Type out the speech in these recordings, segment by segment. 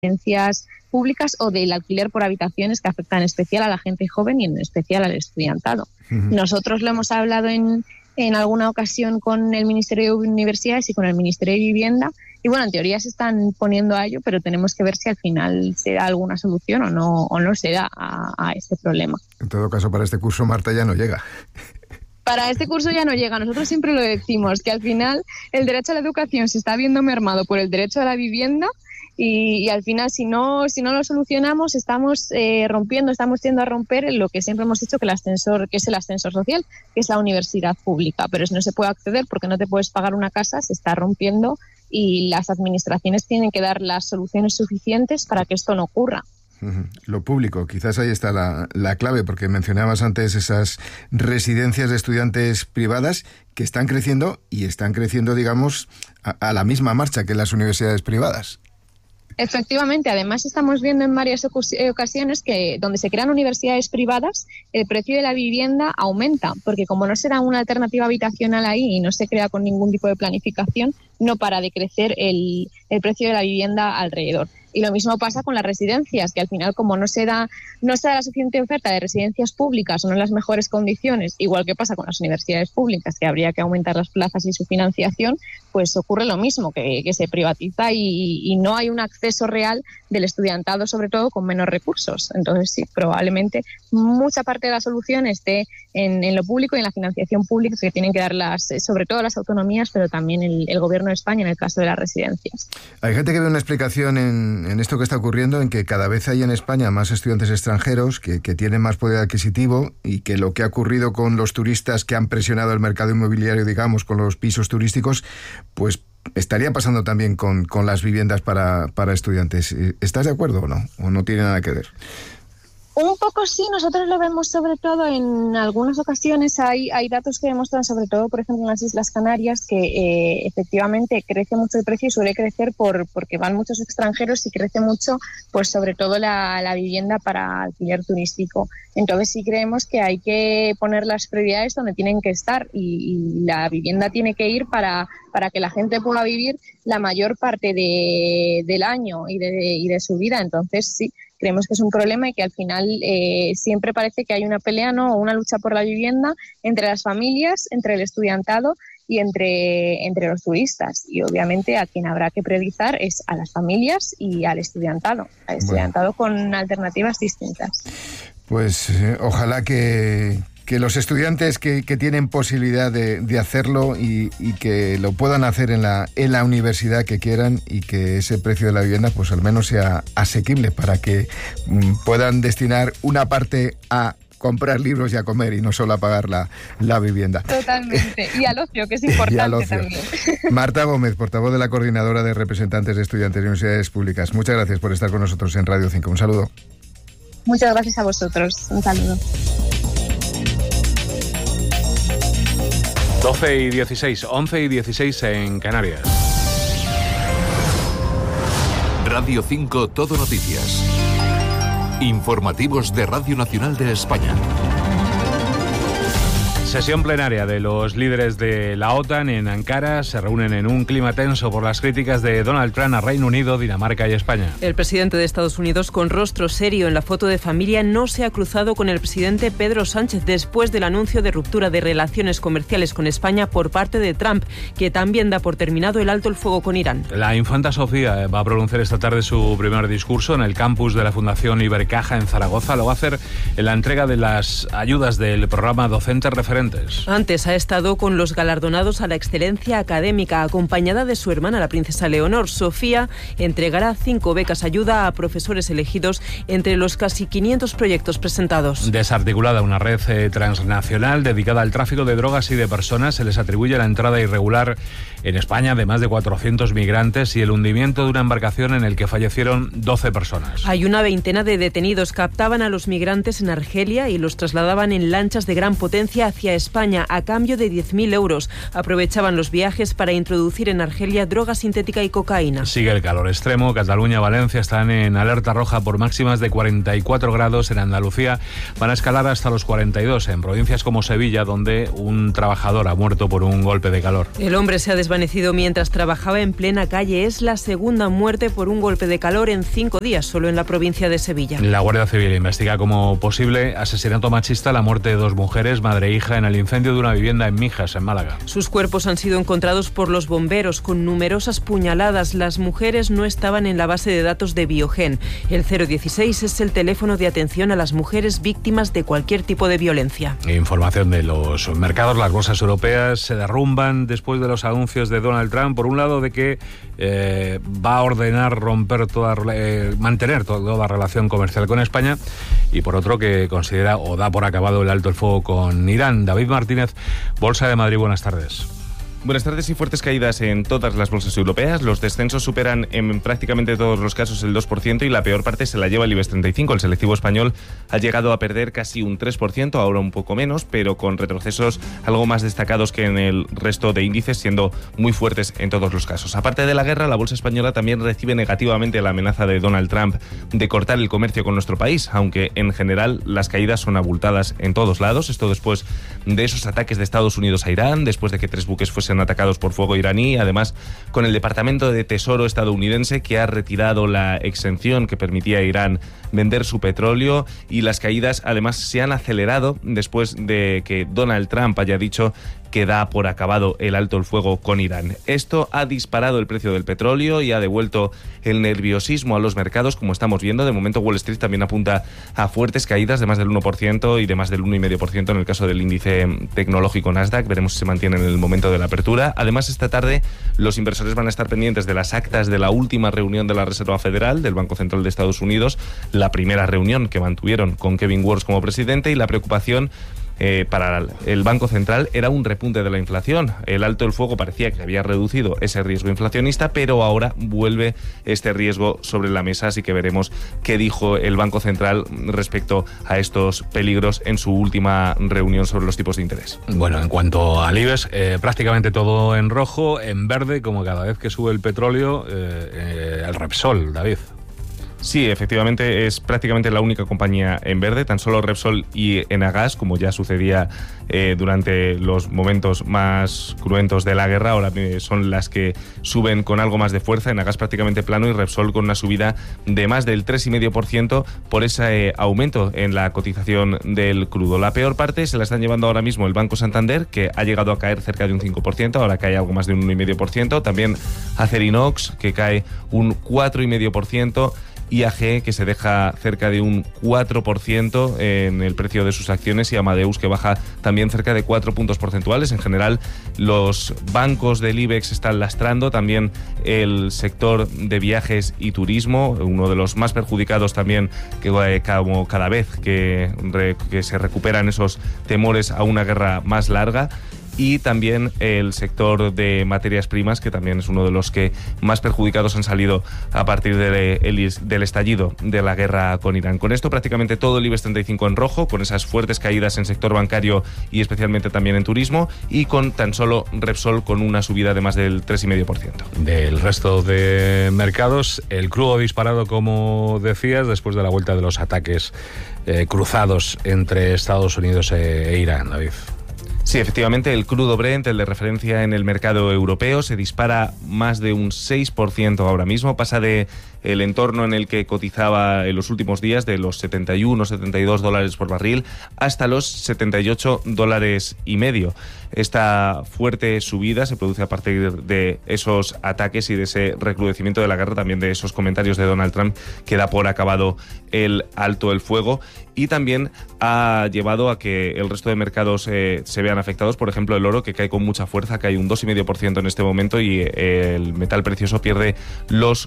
residencias públicas o del alquiler por habitaciones, que afecta en especial a la gente joven y en especial al estudiantado. Nosotros lo hemos hablado en alguna ocasión con el Ministerio de Universidades y con el Ministerio de Vivienda, y bueno, en teoría se están poniendo a ello, pero tenemos que ver si al final se da alguna solución o no se da a este problema. En todo caso, para este curso Marta ya no llega. Para este curso ya no llega. Nosotros siempre lo decimos, que al final el derecho a la educación se está viendo mermado por el derecho a la vivienda, y al final si no lo solucionamos estamos tiendo a romper lo que siempre hemos dicho, que es el ascensor social, que es la universidad pública, pero si no se puede acceder porque no te puedes pagar una casa, se está rompiendo, y las administraciones tienen que dar las soluciones suficientes para que esto no ocurra. Lo público, quizás ahí está la clave, porque mencionabas antes esas residencias de estudiantes privadas que están creciendo, digamos, a la misma marcha que las universidades privadas. Efectivamente, además estamos viendo en varias ocasiones que donde se crean universidades privadas, el precio de la vivienda aumenta, porque como no se da una alternativa habitacional ahí y no se crea con ningún tipo de planificación, no para de crecer el precio de la vivienda alrededor. Y lo mismo pasa con las residencias, que al final, como no se da la suficiente oferta de residencias públicas o no en las mejores condiciones, igual que pasa con las universidades públicas, que habría que aumentar las plazas y su financiación, pues ocurre lo mismo, que se privatiza y no hay un acceso real del estudiantado, sobre todo con menos recursos. Entonces sí, probablemente mucha parte de la solución esté en lo público y en la financiación pública, que tienen que dar sobre todo las autonomías, pero también el Gobierno de España en el caso de las residencias. Hay gente que ve una explicación en esto que está ocurriendo, en que cada vez hay en España más estudiantes extranjeros que tienen más poder adquisitivo, y que lo que ha ocurrido con los turistas que han presionado el mercado inmobiliario, digamos, con los pisos turísticos, pues estaría pasando también con las viviendas para estudiantes. ¿Estás de acuerdo o no? ¿O no tiene nada que ver? Un poco sí, nosotros lo vemos sobre todo en algunas ocasiones. Hay datos que demuestran, sobre todo, por ejemplo, en las Islas Canarias, que efectivamente crece mucho el precio y suele crecer porque van muchos extranjeros, y crece mucho, pues sobre todo la vivienda para alquiler turístico. Entonces sí creemos que hay que poner las prioridades donde tienen que estar, y la vivienda tiene que ir para que la gente pueda vivir la mayor parte del año y de su vida. Entonces sí, creemos que es un problema, y que al final siempre parece que hay una pelea, ¿no?, o una lucha por la vivienda entre las familias, entre el estudiantado y entre los turistas. Y obviamente a quien habrá que priorizar es a las familias y al estudiantado con alternativas distintas. Pues ojalá que los estudiantes que tienen posibilidad de hacerlo y que lo puedan hacer en la universidad que quieran, y que ese precio de la vivienda pues al menos sea asequible, para que puedan destinar una parte a comprar libros y a comer, y no solo a pagar la vivienda. Totalmente, y al ocio, que es importante también. Marta Gómez, portavoz de la Coordinadora de Representantes de Estudiantes de Universidades Públicas, muchas gracias por estar con nosotros en Radio 5. Un saludo. Muchas gracias a vosotros. Un saludo. 12:16, 11:16 en Canarias. Radio 5 Todo Noticias. Informativos de Radio Nacional de España. Sesión plenaria de los líderes de la OTAN en Ankara. Se reúnen en un clima tenso por las críticas de Donald Trump a Reino Unido, Dinamarca y España. El presidente de Estados Unidos, con rostro serio en la foto de familia, no se ha cruzado con el presidente Pedro Sánchez después del anuncio de ruptura de relaciones comerciales con España por parte de Trump, que también da por terminado el alto el fuego con Irán. La infanta Sofía va a pronunciar esta tarde su primer discurso en el campus de la Fundación Ibercaja en Zaragoza. Lo va a hacer en la entrega de las ayudas del programa Docentes Referentes. Antes ha estado con los galardonados a la excelencia académica, acompañada de su hermana, la princesa Leonor. Sofía entregará 5 becas ayuda a profesores elegidos entre los casi 500 proyectos presentados. Desarticulada una red transnacional dedicada al tráfico de drogas y de personas. Se les atribuye la entrada irregular en España de más de 400 migrantes y el hundimiento de una embarcación en el que fallecieron 12 personas. Hay una veintena de detenidos. Captaban a los migrantes en Argelia y los trasladaban en lanchas de gran potencia hacia hacia España a cambio de 10.000 euros. Aprovechaban los viajes para introducir en Argelia droga sintética y cocaína. Sigue el calor extremo. Cataluña, Valencia están en alerta roja por máximas de 44 grados. En Andalucía van a escalar hasta los 42. En provincias como Sevilla, donde un trabajador ha muerto por un golpe de calor. El hombre se ha desvanecido mientras trabajaba en plena calle. Es la segunda muerte por un golpe de calor en 5 días, solo en la provincia de Sevilla. La Guardia Civil investiga como posible asesinato machista la muerte de 2 mujeres, madre e hija, en el incendio de una vivienda en Mijas, en Málaga. Sus cuerpos han sido encontrados por los bomberos con numerosas puñaladas. Las mujeres no estaban en la base de datos de Biogen. El 016 es el teléfono de atención a las mujeres víctimas de cualquier tipo de violencia. Información de los mercados. Las bolsas europeas se derrumban después de los anuncios de Donald Trump, por un lado de que va a ordenar mantener toda relación comercial con España, y por otro que considera o da por acabado el alto el fuego con Irán. David Martínez, Bolsa de Madrid, buenas tardes. Buenas tardes. Y fuertes caídas en todas las bolsas europeas. Los descensos superan en prácticamente todos los casos el 2% y la peor parte se la lleva el IBEX 35. El selectivo español ha llegado a perder casi un 3%, ahora un poco menos, pero con retrocesos algo más destacados que en el resto de índices, siendo muy fuertes en todos los casos. Aparte de la guerra, la bolsa española también recibe negativamente la amenaza de Donald Trump de cortar el comercio con nuestro país, aunque en general las caídas son abultadas en todos lados. Esto después de esos ataques de Estados Unidos a Irán, después de que 3 buques fuesen atacados por fuego iraní, además con el Departamento de Tesoro estadounidense que ha retirado la exención que permitía a Irán vender su petróleo, y las caídas además se han acelerado después de que Donald Trump haya dicho que da por acabado el alto el fuego con Irán. Esto ha disparado el precio del petróleo y ha devuelto el nerviosismo a los mercados, como estamos viendo. De momento Wall Street también apunta a fuertes caídas de más del 1% y de más del 1,5% en el caso del índice tecnológico Nasdaq. Veremos si se mantiene en el momento de la apertura. Además, esta tarde los inversores van a estar pendientes de las actas de la última reunión de la Reserva Federal, del Banco Central de Estados Unidos, la primera reunión que mantuvieron con Kevin Warsh como presidente, y la preocupación para el Banco Central era un repunte de la inflación. El alto el fuego parecía que había reducido ese riesgo inflacionista, pero ahora vuelve este riesgo sobre la mesa, así que veremos qué dijo el Banco Central respecto a estos peligros en su última reunión sobre los tipos de interés. Bueno, en cuanto al IBEX, prácticamente todo en rojo, en verde, como cada vez que sube el petróleo, el Repsol, David. Sí, efectivamente es prácticamente la única compañía en verde. Tan solo Repsol y Enagas, como ya sucedía durante los momentos más cruentos de la guerra, ahora son las que suben con algo más de fuerza. Enagas prácticamente plano y Repsol con una subida de más del 3,5% por ese aumento en la cotización del crudo. La peor parte se la están llevando ahora mismo el Banco Santander, que ha llegado a caer cerca de un 5%, ahora cae algo más de un 1,5%. También Acerinox, que cae un 4,5%. IAG, que se deja cerca de un 4% en el precio de sus acciones, y Amadeus, que baja también cerca de 4 puntos porcentuales. En general, los bancos del IBEX están lastrando, también el sector de viajes y turismo, uno de los más perjudicados también, que como cada vez que se recuperan esos temores a una guerra más larga. Y también el sector de materias primas, que también es uno de los que más perjudicados han salido a partir del estallido de la guerra con Irán. Con esto prácticamente todo el IBEX 35 en rojo, con esas fuertes caídas en sector bancario y especialmente también en turismo, y con tan solo Repsol con una subida de más del 3,5%. Del resto de mercados, el crudo disparado, como decías, después de la vuelta de los ataques cruzados entre Estados Unidos e Irán, David. Sí, efectivamente, el crudo Brent, el de referencia en el mercado europeo, se dispara más de un 6% ahora mismo. Pasa de el entorno en el que cotizaba en los últimos días, de los 71 o 72 dólares por barril, hasta los 78 dólares y medio. Esta fuerte subida se produce a partir de esos ataques y de ese recrudecimiento de la guerra, también de esos comentarios de Donald Trump que da por acabado el alto el fuego, y también ha llevado a que el resto de mercados se vean afectados. Por ejemplo, el oro, que cae con mucha fuerza, cae un 2,5% en este momento, y el metal precioso pierde los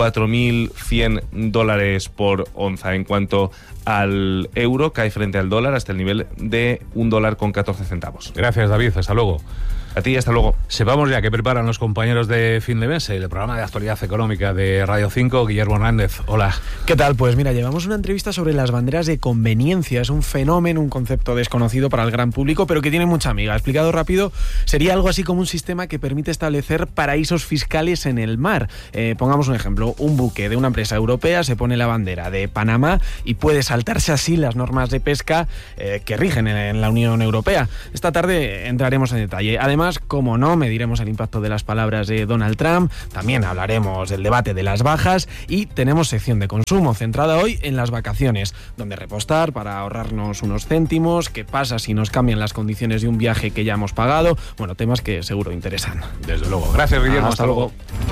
4.100 dólares por onza. En cuanto al euro, cae frente al dólar hasta el nivel de $1,14. Gracias, David. Hasta luego. A ti, hasta luego. Sepamos ya qué preparan los compañeros de Fin de Mes, el programa de actualidad económica de Radio 5. Guillermo Hernández, hola. ¿Qué tal? Pues mira, llevamos una entrevista sobre las banderas de conveniencia. Es un fenómeno, un concepto desconocido para el gran público, pero que tiene mucha amiga. Explicado rápido, sería algo así como un sistema que permite establecer paraísos fiscales en el mar. Pongamos un ejemplo, un buque de una empresa europea se pone la bandera de Panamá y puede saltarse así las normas de pesca que rigen en la Unión Europea. Esta tarde entraremos en detalle. Además, como no, mediremos el impacto de las palabras de Donald Trump, también hablaremos del debate de las bajas y tenemos sección de consumo centrada hoy en las vacaciones, donde repostar para ahorrarnos unos céntimos, qué pasa si nos cambian las condiciones de un viaje que ya hemos pagado, bueno, temas que seguro interesan. Desde luego. Gracias, Guillermo. Hasta luego.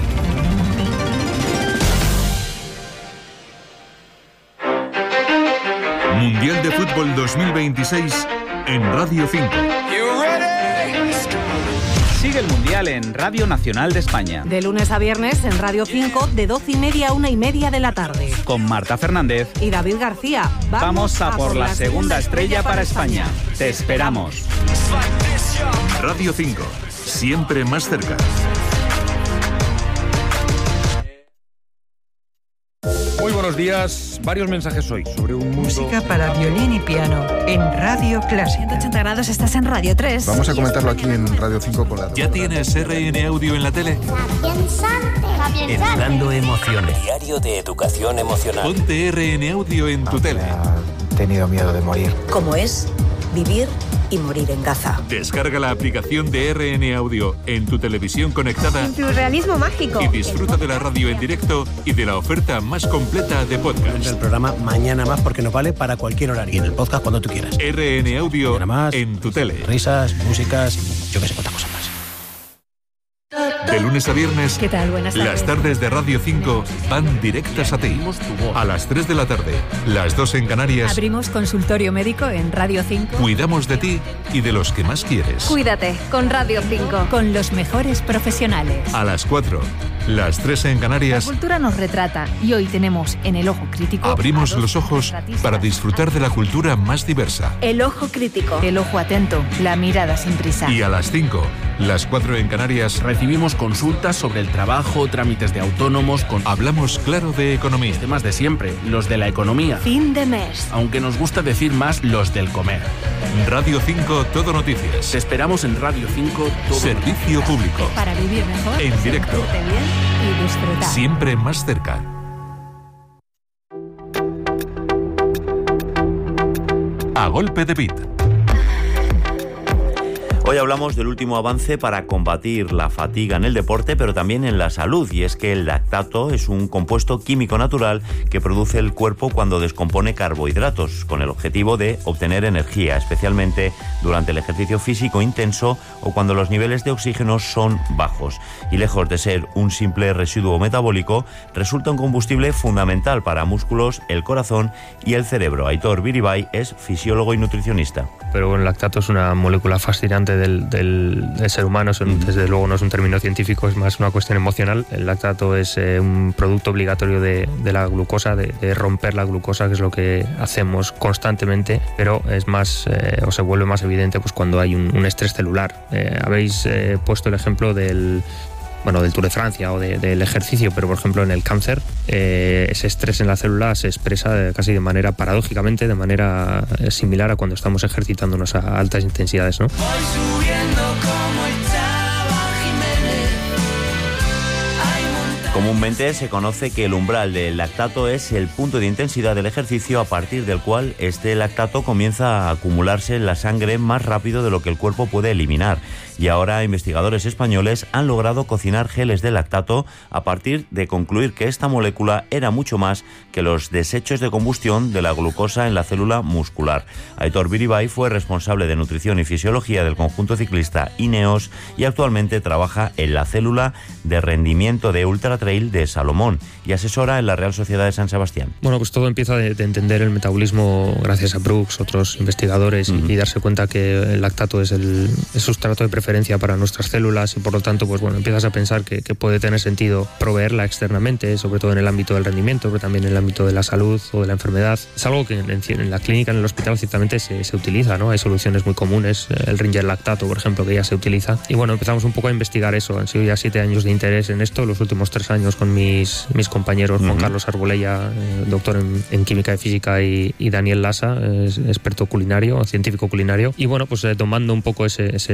Mundial de Fútbol 2026 en Radio 5. Sigue el Mundial en Radio Nacional de España. De lunes a viernes en Radio 5, de 12:30 a 1:30 de la tarde. Con Marta Fernández y David García. Vamos a por la segunda estrella para España. Te esperamos. Radio 5, siempre más cerca. Muy buenos días. Varios mensajes hoy sobre un mundo... Música para violín y piano en Radio Clásica. 180 grados, estás en Radio 3. Vamos a comentarlo aquí en Radio 5 con la doctora. ¿Ya tienes RN Audio en la tele? Educando emociones. Diario de educación emocional. Ponte RN Audio en tu tele. He tenido miedo de morir. ¿Cómo es vivir y morir en Gaza? Descarga la aplicación de RN Audio en tu televisión conectada. Surrealismo mágico. Y disfruta de la radio en directo y de la oferta más completa de podcast. El programa Mañana Más porque nos vale para cualquier horario. Y en el podcast cuando tú quieras. RN Audio en tu tele. Risas, músicas, yo qué sé cuántas cosas más. De lunes a viernes, ¿qué tal? Buenas tardes. Las tardes de Radio 5 van directas a ti. A las 3 de la tarde, las 2 en Canarias. Abrimos consultorio médico en Radio 5. Cuidamos de ti y de los que más quieres. Cuídate con Radio 5. Con los mejores profesionales. A las 4, las 3 en Canarias. La cultura nos retrata y hoy tenemos en El Ojo Crítico... Abrimos los ojos para disfrutar de la cultura más diversa. El Ojo Crítico. El ojo atento, la mirada sin prisa. Y a las 5, las 4 en Canarias. Recibimos consultas sobre el trabajo, trámites de autónomos... Hablamos claro de economía. Los temas de siempre, los de la economía. Fin de mes. Aunque nos gusta decir más los del comer. Radio 5 Todo Noticias. Te esperamos en Radio 5 Todo Servicio Noticias. Público. Para vivir mejor. En directo. Bien y disfrutar. Siempre más cerca. A golpe de beat. Hoy hablamos del último avance para combatir la fatiga en el deporte, pero también en la salud, y es que el lactato es un compuesto químico natural que produce el cuerpo cuando descompone carbohidratos, con el objetivo de obtener energía, especialmente durante el ejercicio físico intenso o cuando los niveles de oxígeno son bajos. Y lejos de ser un simple residuo metabólico, resulta un combustible fundamental para músculos, el corazón y el cerebro. Aitor Biribay es fisiólogo y nutricionista. Pero el lactato es una molécula fascinante del ser humano, desde luego no es un término científico, es más una cuestión emocional. El lactato es un producto obligatorio de la glucosa, de romper la glucosa, que es lo que hacemos constantemente, pero es más, o se vuelve más evidente pues cuando hay un estrés celular. Habéis puesto el ejemplo del Tour de Francia o del ejercicio, pero por ejemplo en el cáncer ese estrés en la célula se expresa casi de manera paradójicamente, de manera similar a cuando estamos ejercitándonos a altas intensidades, ¿no? Comúnmente se conoce que el umbral del lactato es el punto de intensidad del ejercicio a partir del cual este lactato comienza a acumularse en la sangre más rápido de lo que el cuerpo puede eliminar. Y ahora investigadores españoles han logrado cocinar geles de lactato a partir de concluir que esta molécula era mucho más que los desechos de combustión de la glucosa en la célula muscular. Aitor Biribay fue responsable de nutrición y fisiología del conjunto ciclista Ineos y actualmente trabaja en la célula de rendimiento de Ultra Trail Gale de Salomón y asesora en la Real Sociedad de San Sebastián. Bueno, pues todo empieza de entender el metabolismo gracias a Brooks, otros investigadores, y darse cuenta que el lactato es el sustrato de preferencia para nuestras células y por lo tanto, pues bueno, empiezas a pensar que puede tener sentido proveerla externamente, sobre todo en el ámbito del rendimiento, pero también en el ámbito de la salud o de la enfermedad. Es algo que en la clínica, en el hospital, ciertamente se utiliza, ¿no? Hay soluciones muy comunes, el Ringer lactato, por ejemplo, que ya se utiliza. Y bueno, empezamos un poco a investigar eso. Han sido ya 7 años de interés en esto, los últimos 3 años con mis compañeros, Juan Carlos Arbolella, doctor en química y física, y Daniel Lasa, experto culinario, científico culinario. Y bueno, pues tomando un poco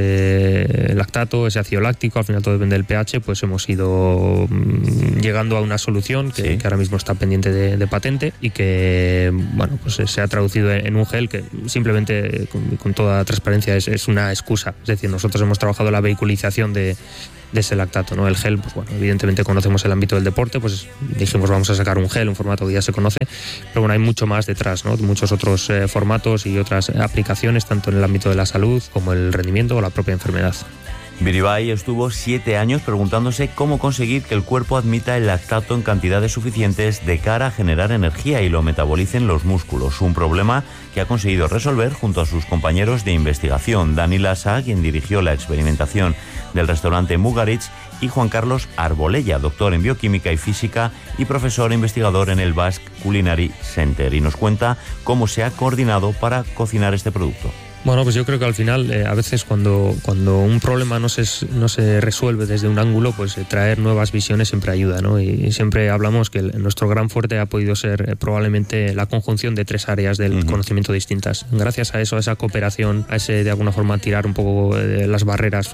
ese lactato, ese ácido láctico, al final todo depende del pH, pues hemos ido llegando a una solución que ahora mismo está pendiente de patente y que, bueno, pues se ha traducido en un gel que simplemente, con toda transparencia, es una excusa. Es decir, nosotros hemos trabajado la vehiculización de ese lactato, ¿no? El gel, pues bueno, evidentemente conocemos el ámbito del deporte, pues dijimos vamos a sacar un gel, un formato que ya se conoce, pero bueno, hay mucho más detrás, ¿no? Muchos otros formatos y otras aplicaciones, tanto en el ámbito de la salud como el rendimiento o la propia enfermedad. Biribay estuvo 7 años preguntándose cómo conseguir que el cuerpo admita el lactato en cantidades suficientes de cara a generar energía y lo metabolicen los músculos, un problema que ha conseguido resolver junto a sus compañeros de investigación, Dani Lasa, quien dirigió la experimentación del restaurante Mugaritz, y Juan Carlos Arbolella, doctor en bioquímica y física y profesor e investigador en el Basque Culinary Center, y nos cuenta cómo se ha coordinado para cocinar este producto. Bueno, pues yo creo que al final, a veces cuando un problema no se resuelve desde un ángulo, pues traer nuevas visiones siempre ayuda, ¿no? Y siempre hablamos que nuestro gran fuerte ha podido ser probablemente la conjunción de 3 áreas del conocimiento distintas. Gracias a eso, a esa cooperación, a ese, de alguna forma, tirar un poco las barreras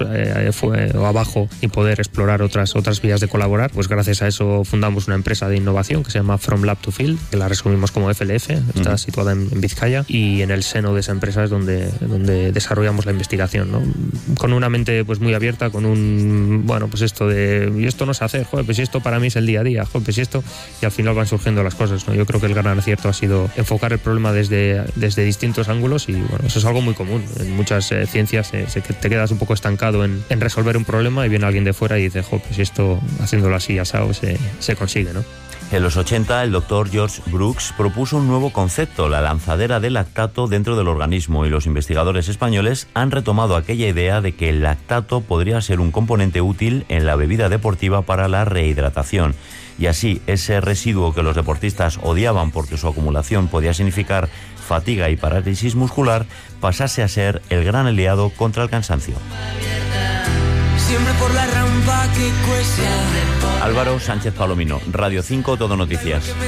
o abajo y poder explorar otras vías de colaborar, pues gracias a eso fundamos una empresa de innovación que se llama From Lab to Field, que la resumimos como FLF, está situada en Vizcaya, y en el seno de esa empresa es donde desarrollamos la investigación, ¿no? Con una mente pues muy abierta, con pues esto de, y esto no sé hacer, joder, pues si esto para mí es el día a día, joder, pues si esto, y al final van surgiendo las cosas, ¿no? Yo creo que el gran acierto ha sido enfocar el problema desde distintos ángulos, y bueno, eso es algo muy común en muchas ciencias, te quedas un poco estancado en resolver un problema y viene alguien de fuera y dice, joder, pues si esto haciéndolo así asado se consigue, ¿no? En los 80, el doctor George Brooks propuso un nuevo concepto, la lanzadera de lactato dentro del organismo, y los investigadores españoles han retomado aquella idea de que el lactato podría ser un componente útil en la bebida deportiva para la rehidratación. Y así, ese residuo que los deportistas odiaban porque su acumulación podía significar fatiga y parálisis muscular, pasase a ser el gran aliado contra el cansancio. Siempre por la rampa que cuesta. Álvaro Sánchez Palomino, Radio 5, Todo Noticias.